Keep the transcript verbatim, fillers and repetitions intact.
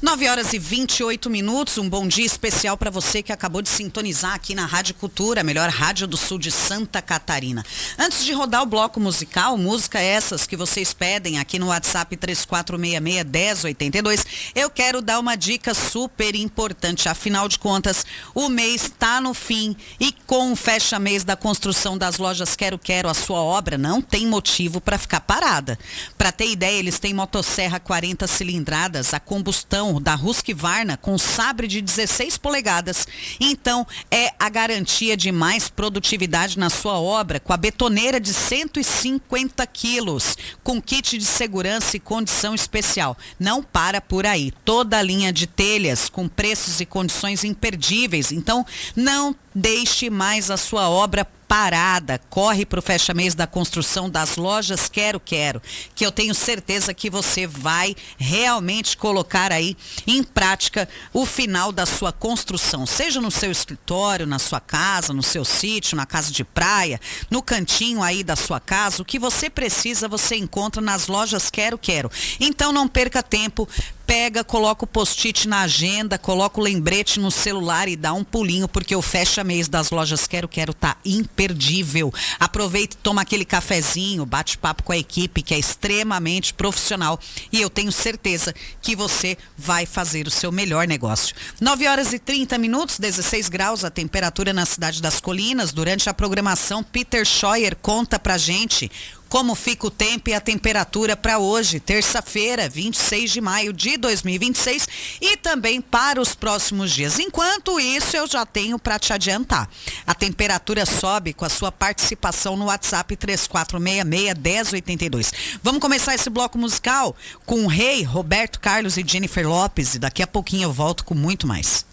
nove horas e vinte e oito minutos, um bom dia especial para você que acabou de sintonizar aqui na Rádio Cultura, a melhor rádio do sul de Santa Catarina. Antes de rodar o bloco musical, música essas que vocês pedem aqui no WhatsApp três quatro seis seis, um zero oito dois, eu quero dar uma dica super importante. Afinal de contas, o mês está no fim e com o fecha-mês da construção das lojas Quero Quero, a sua obra não tem motivo para ficar parada. Para ter ideia, eles têm motosserra quarenta cilindradas, a combustão da Husqvarna com sabre de dezesseis polegadas. Então, é a garantia de mais produtividade na sua obra, com a betoneira de cento e cinquenta quilos, com kit de segurança e condição especial. Não para por aí. Toda a linha de telhas com preços e condições imperdíveis. Então, não deixe mais a sua obra parada. Corre para o fecha-mês da construção das lojas Quero Quero, que eu tenho certeza que você vai realmente colocar aí em prática o final da sua construção, seja no seu escritório, na sua casa, no seu sítio, na casa de praia, no cantinho aí da sua casa. O que você precisa você encontra nas lojas Quero Quero. Então não perca tempo. Pega, coloca o post-it na agenda, coloca o lembrete no celular e dá um pulinho, porque o fecha-mês das lojas Quero Quero tá imperdível. Aproveita e toma aquele cafezinho, bate papo com a equipe, que é extremamente profissional, e eu tenho certeza que você vai fazer o seu melhor negócio. nove horas e trinta minutos, dezesseis graus a temperatura na cidade das Colinas. Durante a programação, Peter Scheuer conta pra gente como fica o tempo e a temperatura para hoje, terça-feira, vinte e seis de maio de dois mil e vinte e seis, e também para os próximos dias. Enquanto isso, eu já tenho para te adiantar. A temperatura sobe com a sua participação no WhatsApp três quatro seis seis, um zero oito dois. Vamos começar esse bloco musical com o Rei, Roberto Carlos e Jennifer Lopez, e daqui a pouquinho eu volto com muito mais.